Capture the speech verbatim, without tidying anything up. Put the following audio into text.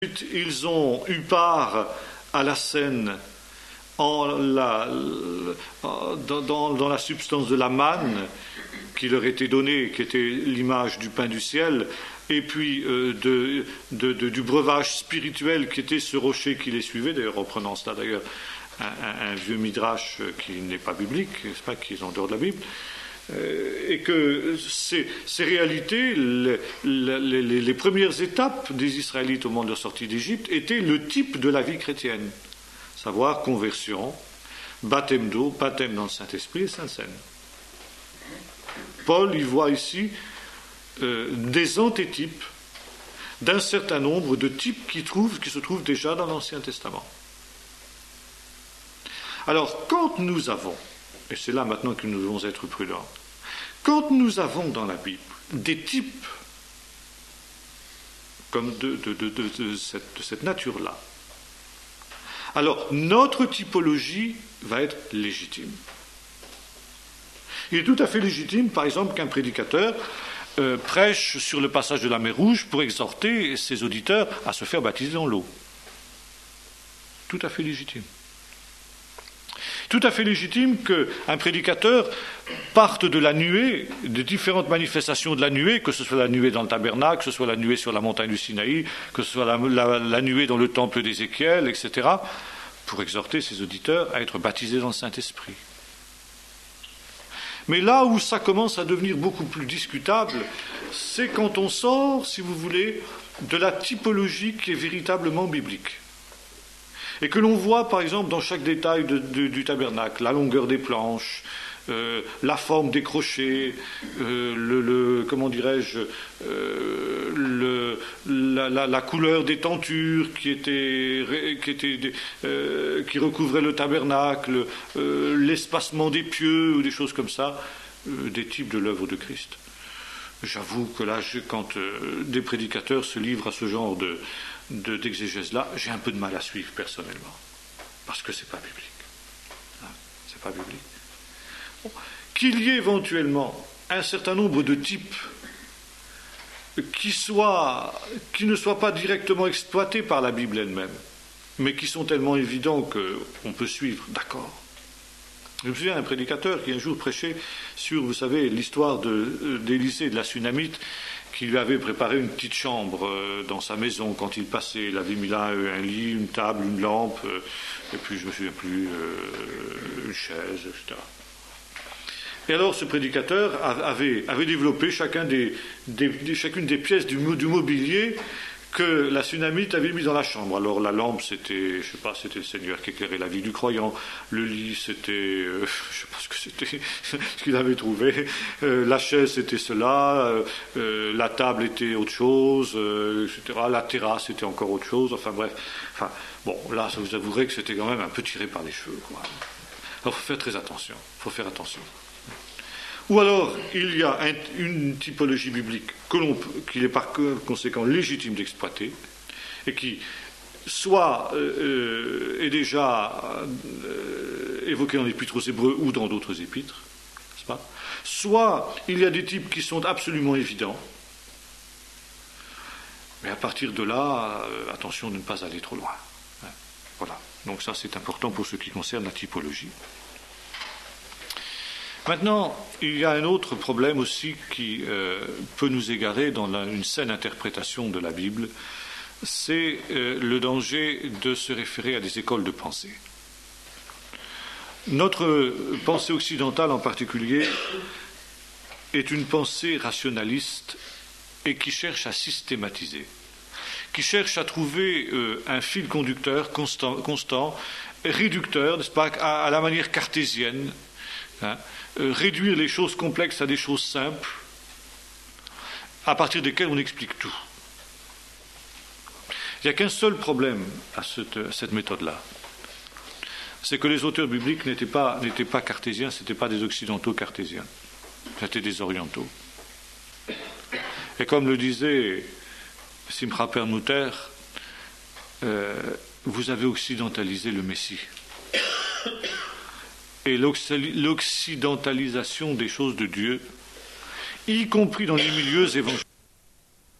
Ils ont eu part à la scène en la, dans, dans, dans la substance de la manne qui leur était donnée, qui était l'image du pain du ciel, et puis euh, de, de, de, du breuvage spirituel qui était ce rocher qui les suivait, d'ailleurs reprenant cela d'ailleurs un, un, un vieux midrash qui n'est pas biblique, n'est-ce pas, qui est en dehors de la Bible. Et que ces, ces réalités, les, les, les premières étapes des Israélites au moment de leur sortie d'Égypte étaient le type de la vie chrétienne, savoir conversion, baptême d'eau, baptême dans le Saint-Esprit et Sainte Seine. Paul y voit ici euh, des antétypes d'un certain nombre de types qui, trouvent, qui se trouvent déjà dans l'Ancien Testament. Alors, quand nous avons, et c'est là maintenant que nous devons être prudents, quand nous avons dans la Bible des types comme de, de, de, de, de cette, de cette nature-là, alors notre typologie va être légitime. Il est tout à fait légitime, par exemple, qu'un prédicateur euh, prêche sur le passage de la mer Rouge pour exhorter ses auditeurs à se faire baptiser dans l'eau. Tout à fait légitime. Tout à fait légitime qu'un prédicateur parte de la nuée, des différentes manifestations de la nuée, que ce soit la nuée dans le tabernacle, que ce soit la nuée sur la montagne du Sinaï, que ce soit la, la, la nuée dans le temple d'Ézéchiel, et cetera, pour exhorter ses auditeurs à être baptisés dans le Saint-Esprit. Mais là où ça commence à devenir beaucoup plus discutable, c'est quand on sort, si vous voulez, de la typologie qui est véritablement biblique. Et que l'on voit, par exemple, dans chaque détail de, de, du tabernacle, la longueur des planches, euh, la forme des crochets, euh, le, le, comment dirais-je, euh, le, la, la, la couleur des tentures qui, était, qui, était, euh, qui recouvraient le tabernacle, euh, l'espacement des pieux, ou des choses comme ça, euh, des types de l'œuvre de Christ. J'avoue que là, quand euh, des prédicateurs se livrent à ce genre de... De, d'exégèse-là, j'ai un peu de mal à suivre personnellement, parce que c'est pas biblique. Hein, c'est pas biblique. Bon. Qu'il y ait éventuellement un certain nombre de types qui, soient, qui ne soient pas directement exploités par la Bible elle-même, mais qui sont tellement évidents qu'on peut suivre, d'accord. Je me souviens d'un prédicateur qui un jour prêchait sur, vous savez, l'histoire de, d'Élisée et de la Sunamite, qui lui avait préparé une petite chambre euh, dans sa maison quand il passait. Il avait mis là un lit, une table, une lampe, euh, et puis je ne me souviens plus, euh, une chaise, et cetera. Et alors ce prédicateur avait, avait développé chacun des, des, des, chacune des pièces du, du mobilier que la Sunamite avait mis dans la chambre. Alors la lampe, c'était, je sais pas, c'était le Seigneur qui éclairait la vie du croyant. Le lit, c'était, euh, je sais pas ce que c'était, ce qu'il avait trouvé. Euh, la chaise, c'était cela. Euh, la table était autre chose, euh, et cetera. La terrasse, c'était encore autre chose. Enfin bref. Enfin bon, là, ça vous avouerez que c'était quand même un peu tiré par les cheveux, quoi. Alors, faut faire très attention. Faut faire attention. Ou alors, il y a un, une typologie biblique que l'on, qu'il est par conséquent légitime d'exploiter, et qui soit euh, est déjà euh, évoquée dans l'Épître aux Hébreux ou dans d'autres épîtres, n'est-ce pas ? Soit il y a des types qui sont absolument évidents, mais à partir de là, euh, attention de ne pas aller trop loin. Hein, voilà. Donc ça, c'est important pour ce qui concerne la typologie. Maintenant, il y a un autre problème aussi qui euh, peut nous égarer dans la, une saine interprétation de la Bible, c'est euh, le danger de se référer à des écoles de pensée. Notre pensée occidentale en particulier est une pensée rationaliste et qui cherche à systématiser, qui cherche à trouver euh, un fil conducteur constant, constant réducteur, n'est-ce pas, à, à la manière cartésienne, hein, Euh, réduire les choses complexes à des choses simples, à partir desquelles on explique tout. Il n'y a qu'un seul problème à cette, à cette méthode-là. C'est que les auteurs bibliques n'étaient pas, n'étaient pas cartésiens, ce n'étaient pas des occidentaux cartésiens, c'était des orientaux. Et comme le disait Simcha Perlmutter, euh, vous avez occidentalisé le Messie. Et l'occidentalisation des choses de Dieu, y compris dans les milieux évangéliques,